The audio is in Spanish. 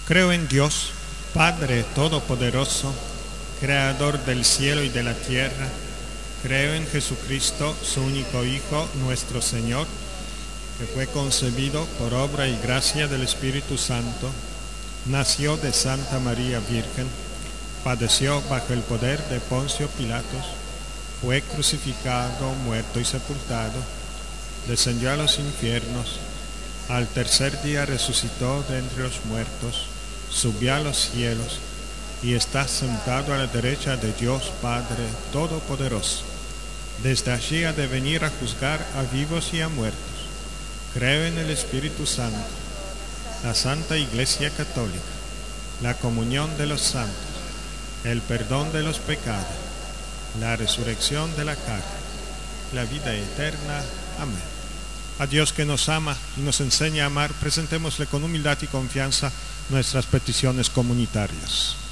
Creo en Dios, Padre Todopoderoso, Creador del cielo y de la tierra. Creo en Jesucristo, su único Hijo, nuestro Señor, que fue concebido por obra y gracia del Espíritu Santo, nació de Santa María Virgen, padeció bajo el poder de Poncio Pilatos, fue crucificado, muerto y sepultado, descendió a los infiernos, al tercer día resucitó de entre los muertos, subió a los cielos y está sentado a la derecha de Dios Padre Todopoderoso. Desde allí ha de venir a juzgar a vivos y a muertos. Creo en el Espíritu Santo, la Santa Iglesia Católica, la comunión de los santos, el perdón de los pecados, la resurrección de la carne, la vida eterna. Amén. A Dios que nos ama y nos enseña a amar, presentémosle con humildad y confianza nuestras peticiones comunitarias.